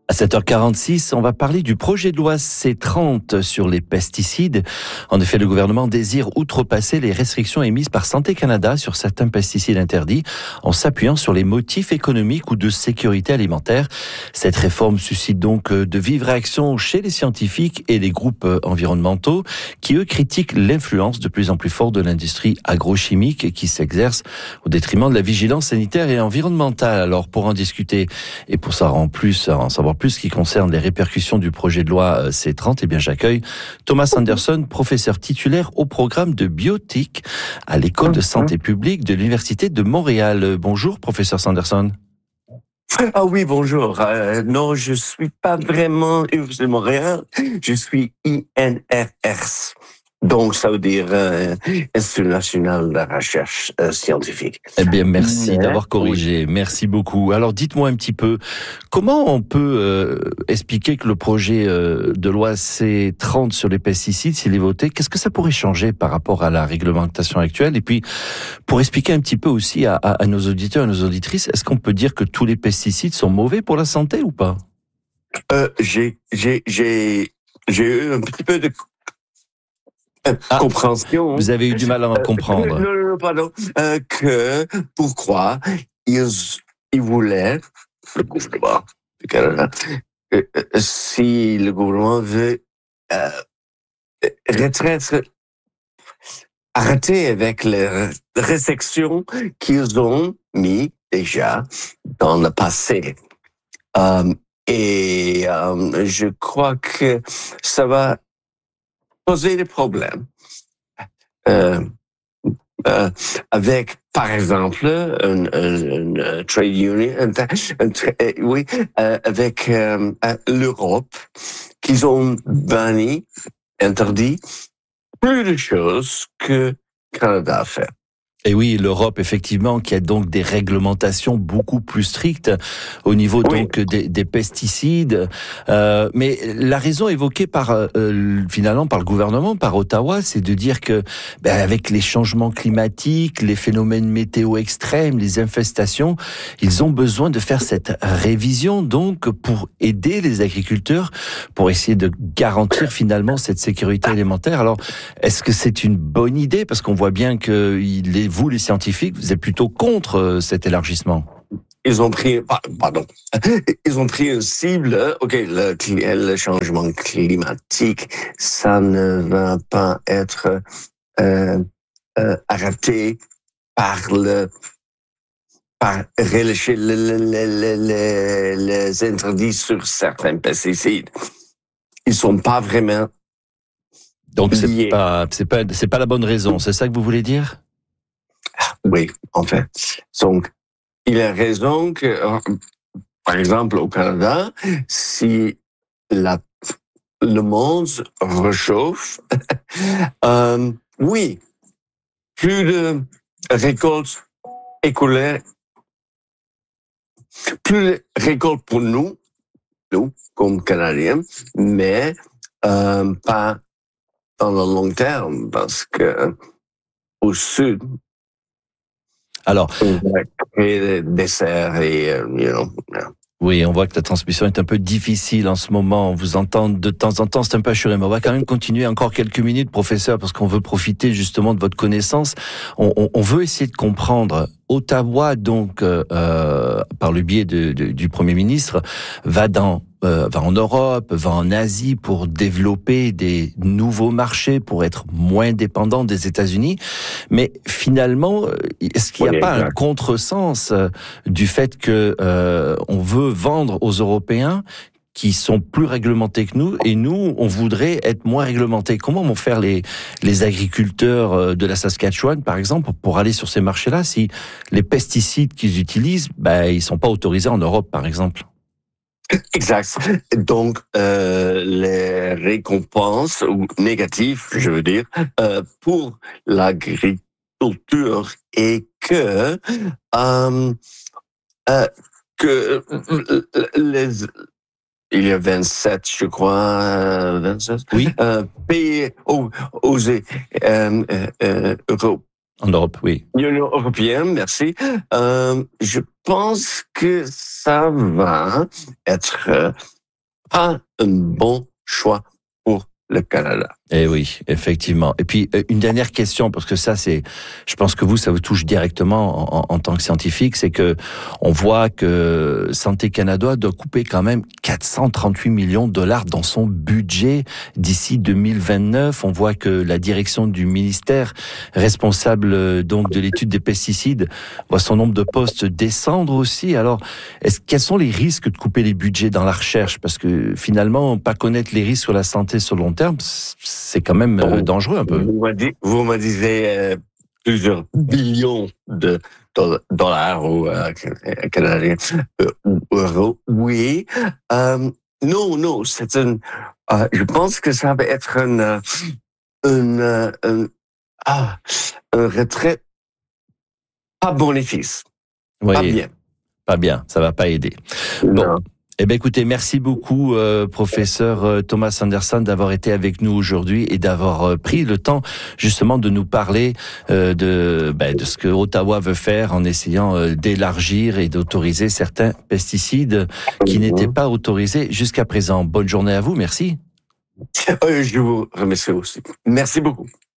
À 7h46, on va parler du projet de loi C30 sur les pesticides. En effet, le gouvernement désire outrepasser les restrictions émises par Santé Canada sur certains pesticides interdits en s'appuyant sur les motifs économiques ou de sécurité alimentaire. Cette réforme suscite donc de vives réactions chez les scientifiques et les groupes environnementaux qui, eux, critiquent l'influence de plus en plus forte de l'industrie agrochimique qui s'exerce au détriment de la vigilance sanitaire et environnementale. Alors, pour en discuter et pour en savoir plus ce qui concerne les répercussions du projet de loi C30, eh bien j'accueille Thomas Anderson, professeur titulaire au programme de biotique à l'École de santé publique de l'Université de Montréal. Bonjour, professeur Sanderson. Ah oui, bonjour. Non, je suis pas vraiment Université de Montréal, je suis INRS. Donc, ça veut dire Institut national de la recherche scientifique. Eh bien, merci d'avoir corrigé. Oui. Merci beaucoup. Alors, dites-moi un petit peu, comment on peut expliquer que le projet de loi C30 sur les pesticides, s'il est voté, qu'est-ce que ça pourrait changer par rapport à la réglementation actuelle? Et puis, pour expliquer un petit peu aussi à nos auditeurs et nos auditrices, est-ce qu'on peut dire que tous les pesticides sont mauvais pour la santé ou pas? J'ai eu un petit peu de compréhension. Vous avez eu du mal à comprendre. Non, pardon. Que pourquoi ils voulaient, le gouvernement du Canada, si le gouvernement veut arrêter avec les restrictions qu'ils ont mis déjà dans le passé. Je crois que ça va poser des problèmes avec, par exemple, un trade union, avec l'Europe, qu'ils ont interdit plus de choses que le Canada a fait. Et oui, l'Europe, effectivement, qui a donc des réglementations beaucoup plus strictes au niveau donc des pesticides. Mais la raison évoquée finalement par le gouvernement, par Ottawa, c'est de dire que avec les changements climatiques, les phénomènes météo extrêmes, les infestations, ils ont besoin de faire cette révision donc pour aider les agriculteurs, pour essayer de garantir finalement cette sécurité alimentaire. Alors, est-ce que c'est une bonne idée? Parce qu'on voit bien que vous, les scientifiques, vous êtes plutôt contre cet élargissement. Ils ont pris une cible. Ok, le changement climatique, ça ne va pas être arrêté par relâcher les interdits sur certains pesticides. Ils sont pas vraiment. Donc c'est pas la bonne raison. C'est ça que vous voulez dire? Oui, en fait. Donc, il a raison que, par exemple, au Canada, si le monde réchauffe, oui, plus de récoltes écoulées, plus de récoltes pour nous comme Canadiens, mais pas dans le long terme, parce que au sud, alors, des desserts et, Oui, on voit que la transmission est un peu difficile en ce moment. On vous entend de temps en temps, c'est un peu assuré. Mais on va quand même continuer encore quelques minutes, professeur, parce qu'on veut profiter justement de votre connaissance. On veut essayer de comprendre. Ottawa, donc, par le biais du Premier ministre, va en Europe, va en Asie pour développer des nouveaux marchés, pour être moins dépendant des États-Unis. Mais finalement, est-ce qu'il n'y a pas un contresens du fait que on veut vendre aux Européens qui sont plus réglementés que nous, et nous, on voudrait être moins réglementés? Comment vont faire les agriculteurs de la Saskatchewan, par exemple, pour aller sur ces marchés-là, si les pesticides qu'ils utilisent, ils sont pas autorisés en Europe, par exemple? Exact. Donc, les récompenses négatives, je veux dire, pour l'agriculture est que il y a 27, je crois, 27 pays aux Europe. En Europe, oui. L'Union européenne, merci. Je pense que ça va être pas un bon choix pour le Canada. Eh oui, effectivement. Et puis, une dernière question, parce que ça, je pense que ça vous touche directement en tant que scientifique, c'est que on voit que Santé Canada doit couper quand même 438 millions de dollars dans son budget d'ici 2029. On voit que la direction du ministère responsable donc de l'étude des pesticides voit son nombre de postes descendre aussi. Alors, quels sont les risques de couper les budgets dans la recherche? Parce que finalement, pas connaître les risques sur la santé sur le long terme, c'est quand même dangereux un peu. Vous me disiez plusieurs billions de dollars ou canadiens ou euros. Oui. Non, c'est je pense que ça va être un retrait pas bénéfice. Oui, Pas bien. Pas bien, ça va pas aider. Non. Bon. Eh bien, écoutez, merci beaucoup, professeur Thomas Anderson, d'avoir été avec nous aujourd'hui et d'avoir pris le temps, justement, de nous parler de ce que Ottawa veut faire en essayant d'élargir et d'autoriser certains pesticides qui n'étaient pas autorisés jusqu'à présent. Bonne journée à vous, merci. Je vous remercie aussi. Merci beaucoup.